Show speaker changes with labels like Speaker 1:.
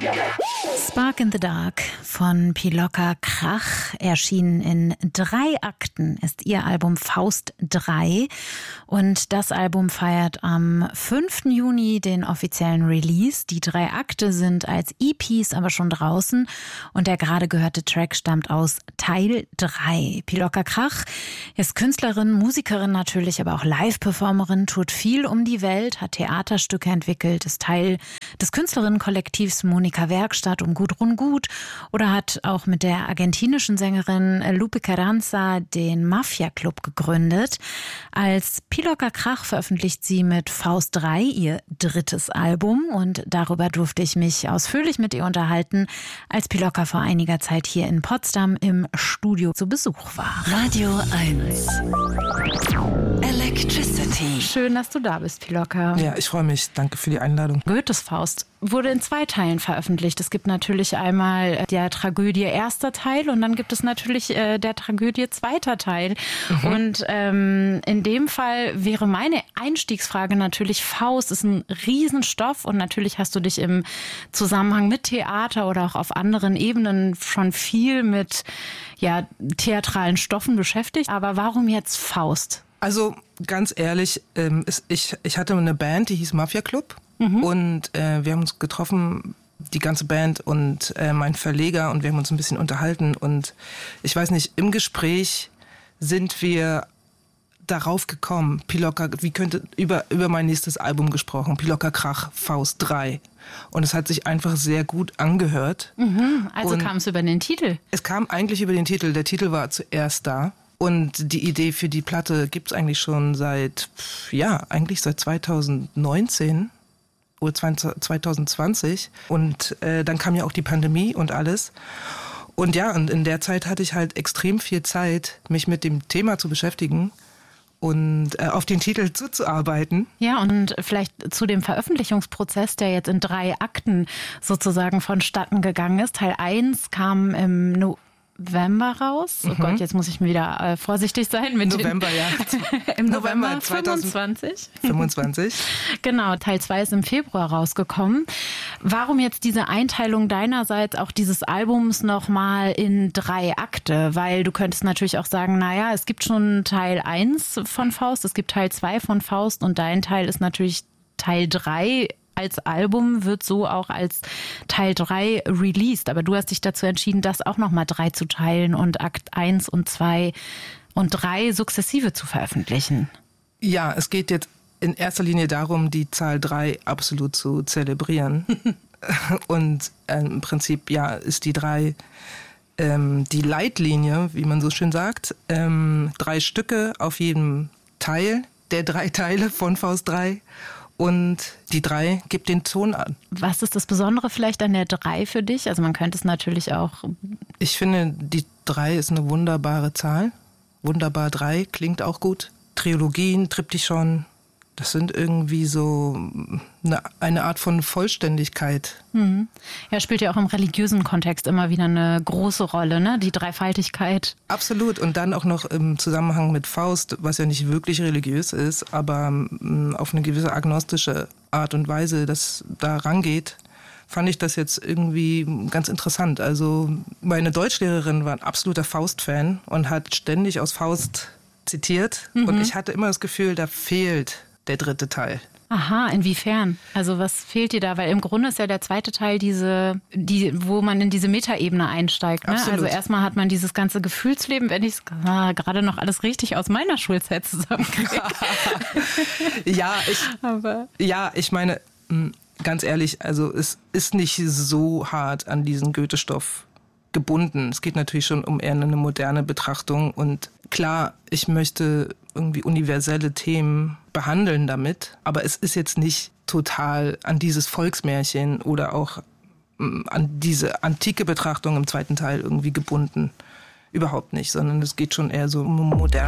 Speaker 1: Spark in the Dark von Pilocka Krach, erschienen in 3 Akten, ist ihr Album Faust 3. Und das Album feiert am 5. Juni den offiziellen Release. Die 3 Akte sind als EPs aber schon draußen und der gerade gehörte Track stammt aus Teil 3. Pilocka Krach ist Künstlerin, Musikerin natürlich, aber auch Live-Performerin, tut viel um die Welt, hat Theaterstücke entwickelt, ist Teil des Künstlerinnenkollektivs Monika Werkstatt um Gudrun Gut oder hat auch mit der argentinischen Sängerin Lupe Carranza den Mafia Club gegründet. Als Pilocka Krach veröffentlicht sie mit Faust 3 ihr 3. Album und darüber durfte ich mich ausführlich mit ihr unterhalten, als Pilocka vor einiger Zeit hier in Potsdam im Studio zu Besuch war.
Speaker 2: Radio 1 Electricity.
Speaker 1: Schön, dass du da bist, Pilocka.
Speaker 3: Ja, ich freue mich. Danke für die Einladung.
Speaker 1: Goethes Faust wurde in 2 Teilen veröffentlicht. Es gibt natürlich einmal der Tragödie 1. Teil und dann gibt es natürlich der Tragödie 2. Teil. Und in dem Fall wäre meine Einstiegsfrage natürlich, Faust ist ein Riesenstoff und natürlich hast du dich im Zusammenhang mit Theater oder auch auf anderen Ebenen schon viel mit theatralen Stoffen beschäftigt. Aber warum jetzt Faust?
Speaker 3: Also ganz ehrlich, ich hatte eine Band, die hieß Mafia Club. Und wir haben uns getroffen, die ganze Band und mein Verleger, und wir haben uns ein bisschen unterhalten. Und ich weiß nicht, im Gespräch sind wir darauf gekommen, Pilocka, wie könnte über mein nächstes Album gesprochen, Pilocka Krach, Faust 3. Und es hat sich einfach sehr gut angehört.
Speaker 1: Also kam es über den Titel?
Speaker 3: Es kam eigentlich über den Titel. Der Titel war zuerst da. Und die Idee für die Platte gibt es eigentlich schon seit 2019 oder 2020. Und dann kam ja auch die Pandemie und alles. Und und in der Zeit hatte ich halt extrem viel Zeit, mich mit dem Thema zu beschäftigen und auf den Titel zuzuarbeiten.
Speaker 1: Ja, und vielleicht zu dem Veröffentlichungsprozess, der jetzt in 3 Akten sozusagen vonstatten gegangen ist. Teil 1 kam im November raus. Oh Gott, jetzt muss ich wieder vorsichtig sein. Mit
Speaker 3: November,
Speaker 1: Im November 2025. Genau, Teil 2 ist im Februar rausgekommen. Warum jetzt diese Einteilung deinerseits auch dieses Albums nochmal in 3 Akte? Weil du könntest natürlich auch sagen, es gibt schon Teil 1 von Faust, es gibt Teil 2 von Faust und dein Teil ist natürlich Teil 3 als Album, wird so auch als Teil 3 released. Aber du hast dich dazu entschieden, das auch nochmal 3 zu teilen und Akt 1 und 2 und 3 sukzessive zu veröffentlichen.
Speaker 3: Ja, es geht jetzt in erster Linie darum, die Zahl 3 absolut zu zelebrieren. Und im Prinzip, ist die 3 die Leitlinie, wie man so schön sagt. 3 Stücke auf jedem Teil der 3 Teile von Faust 3. Und die 3 gibt den Ton an.
Speaker 1: Was ist das Besondere vielleicht an der 3 für dich? Also man könnte es natürlich auch...
Speaker 3: Ich finde, die 3 ist eine wunderbare Zahl. Wunderbar 3 klingt auch gut. Trilogien, Triptychon, das sind irgendwie so eine Art von Vollständigkeit.
Speaker 1: Ja, spielt ja auch im religiösen Kontext immer wieder eine große Rolle, ne? Die Dreifaltigkeit.
Speaker 3: Absolut. Und dann auch noch im Zusammenhang mit Faust, was ja nicht wirklich religiös ist, aber auf eine gewisse agnostische Art und Weise das da rangeht, fand ich das jetzt irgendwie ganz interessant. Also meine Deutschlehrerin war ein absoluter Faust-Fan und hat ständig aus Faust zitiert. Und ich hatte immer das Gefühl, da fehlt der 3. Teil.
Speaker 1: Aha, inwiefern? Also was fehlt dir da? Weil im Grunde ist ja der 2. Teil wo man in diese Metaebene einsteigt. Ne? Also erstmal hat man dieses ganze Gefühlsleben, wenn ich es gerade noch alles richtig aus meiner Schulzeit zusammenkriege.
Speaker 3: Ich meine, ganz ehrlich, also es ist nicht so hart an diesen Goethe-Stoff gebunden. Es geht natürlich schon um eher eine moderne Betrachtung und klar, ich möchte irgendwie universelle Themen behandeln damit, aber es ist jetzt nicht total an dieses Volksmärchen oder auch an diese antike Betrachtung im 2. Teil irgendwie gebunden. Überhaupt nicht, sondern es geht schon eher so um moderne